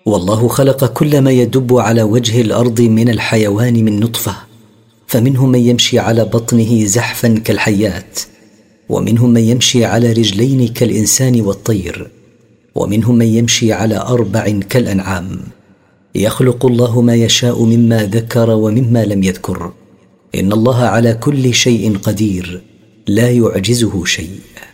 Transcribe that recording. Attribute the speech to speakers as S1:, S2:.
S1: والله خلق كل ما يدب على وجه الأرض من الحيوان من نطفة، فمنهم من يمشي على بطنه زحفا كالحيات، ومنهم من يمشي على رجلين كالإنسان والطير، ومنهم من يمشي على 4 كالأنعام. يخلق الله ما يشاء مما ذكر ومما لم يذكر، إن الله على كل شيء قدير، لا يعجزه شيء.